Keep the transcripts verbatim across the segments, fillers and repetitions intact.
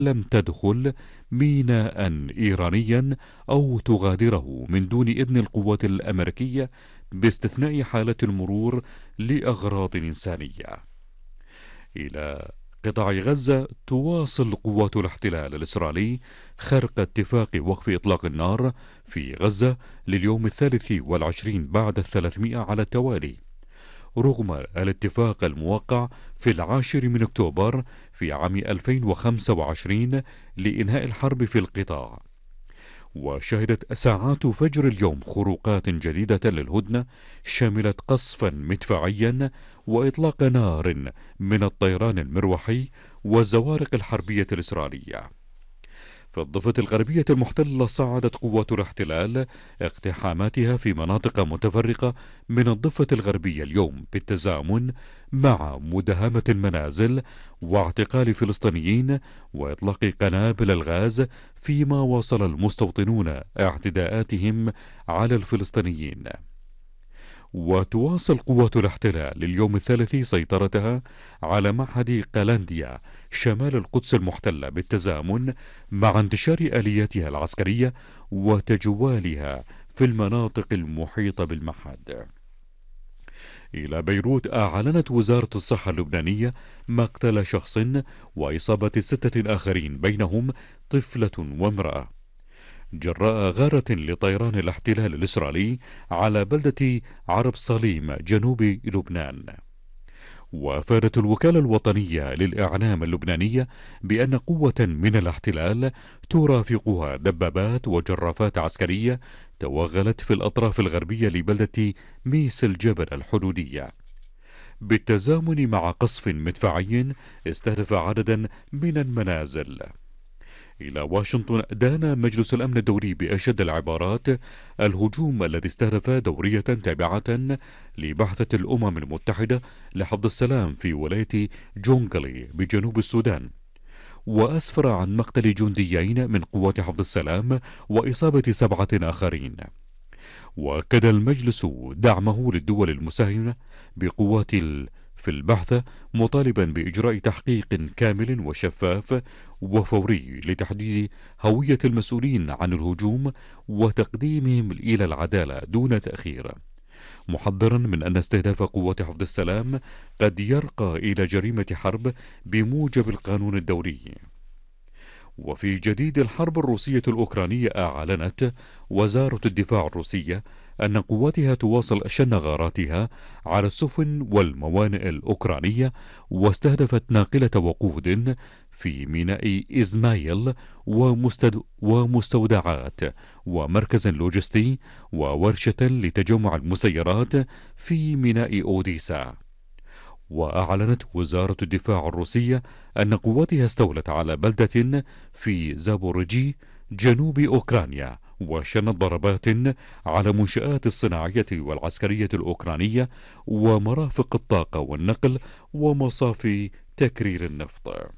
لم تدخل ميناء إيرانيا أو تغادره من دون إذن القوات الأمريكية باستثناء حالة المرور لأغراض إنسانية. إلى قطاع غزة، تواصل قوات الاحتلال الإسرائيلي خرق اتفاق وقف إطلاق النار في غزة لليوم الثالث والعشرين بعد الثلاثمائة على التوالي، رغم الاتفاق الموقع في العاشر من أكتوبر في عام ألفين وخمسة وعشرين لإنهاء الحرب في القطاع. وشهدت ساعات فجر اليوم خروقات جديدة للهدنة شملت قصفا مدفعيا وإطلاق نار من الطيران المروحي والزوارق الحربية الإسرائيلية. في الضفة الغربية المحتلة، صعدت قوات الاحتلال اقتحاماتها في مناطق متفرقة من الضفة الغربية اليوم بالتزامن مع مداهمة المنازل واعتقال فلسطينيين وإطلاق قنابل الغاز، فيما واصل المستوطنون اعتداءاتهم على الفلسطينيين. وتواصل قوات الاحتلال اليوم الثالث سيطرتها على معهد قلانديا شمال القدس المحتلة بالتزامن مع انتشار آلياتها العسكرية وتجوالها في المناطق المحيطة بالمعهد. إلى بيروت، أعلنت وزارة الصحة اللبنانية مقتل شخص وإصابة ستة آخرين بينهم طفلة وامرأة جراء غارة لطيران الاحتلال الإسرائيلي على بلدة عرب صليم جنوب لبنان. وافادت الوكالة الوطنية للإعلام اللبنانية بأن قوة من الاحتلال ترافقها دبابات وجرافات عسكرية توغلت في الأطراف الغربية لبلدة ميس الجبل الحدودية، بالتزامن مع قصف مدفعي استهدف عددا من المنازل. إلى واشنطن، دان مجلس الأمن الدولي بأشد العبارات الهجوم الذي استهدف دورية تابعة لبعثة الأمم المتحدة لحفظ السلام في ولاية جونغلي بجنوب السودان، وأسفر عن مقتل جنديين من قوات حفظ السلام وإصابة سبعة آخرين. وأكد المجلس دعمه للدول المساهمة بقوات في البحث، مطالبا بإجراء تحقيق كامل وشفاف وفوري لتحديد هوية المسؤولين عن الهجوم وتقديمهم إلى العدالة دون تأخير، محذرا من أن استهداف قوات حفظ السلام قد يرقى إلى جريمة حرب بموجب القانون الدولي. وفي جديد الحرب الروسية الأوكرانية، أعلنت وزارة الدفاع الروسية أن قواتها تواصل شن غاراتها على السفن والموانئ الأوكرانية، واستهدفت ناقلة وقود في ميناء إزمايل ومستد... ومستودعات ومركز لوجستي وورشة لتجمع المسيرات في ميناء أوديسا. وأعلنت وزارة الدفاع الروسية أن قواتها استولت على بلدة في زابوريجي جنوب أوكرانيا، وشنت ضربات على منشآت الصناعية والعسكرية الأوكرانية ومرافق الطاقة والنقل ومصافي تكرير النفط.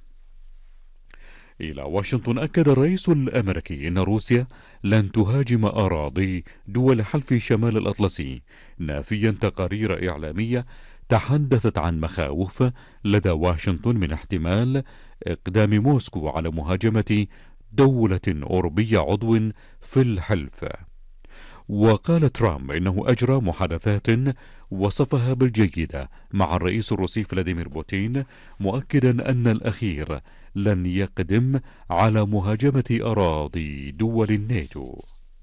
إلى واشنطن، أكد الرئيس الأمريكي أن روسيا لن تهاجم أراضي دول حلف شمال الأطلسي، نافيا تقارير إعلامية تحدثت عن مخاوف لدى واشنطن من احتمال إقدام موسكو على مهاجمة دولة أوروبية عضو في الحلف. وقال ترامب إنه أجرى محادثات وصفها بالجيدة مع الرئيس الروسي فلاديمير بوتين، مؤكدا أن الأخير لن يقدم على مهاجمة أراضي دول الناتو.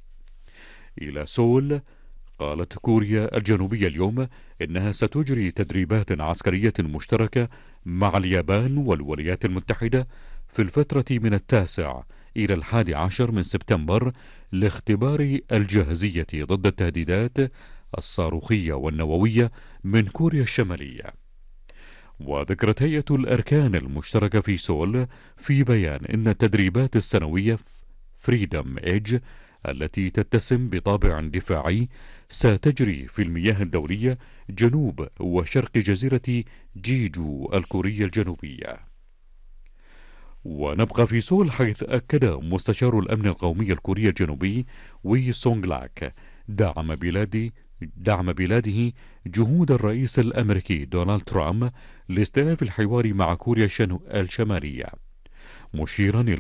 إلى سول، قالت كوريا الجنوبية اليوم إنها ستجري تدريبات عسكرية مشتركة مع اليابان والولايات المتحدة في الفترة من التاسع إلى الحادي عشر من سبتمبر لاختبار الجاهزية ضد التهديدات الصاروخية والنووية من كوريا الشمالية. وذكرت هيئة الأركان المشتركة في سول في بيان إن التدريبات السنوية فريدم إيدج التي تتسم بطابع دفاعي ستجري في المياه الدولية جنوب وشرق جزيرة جيجو الكورية الجنوبية. ونبقى في سول، حيث أكد مستشار الأمن القومي الكوري الجنوبي وي سونغ لاك دعم بلاد دعم بلاده جهود الرئيس الأمريكي دونالد ترامب لاستئناف الحوار مع كوريا الشمالية، مشيرا